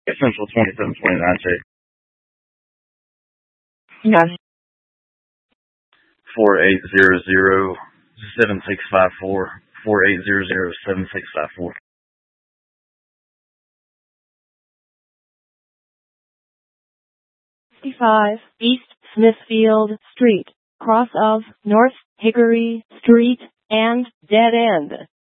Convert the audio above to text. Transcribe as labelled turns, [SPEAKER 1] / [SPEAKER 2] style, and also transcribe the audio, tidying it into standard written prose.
[SPEAKER 1] Central 2729
[SPEAKER 2] Yes.
[SPEAKER 1] 4800-7654. 4800-7654.
[SPEAKER 2] 55 East Smithfield Street, cross of North Hickory Street, and dead end.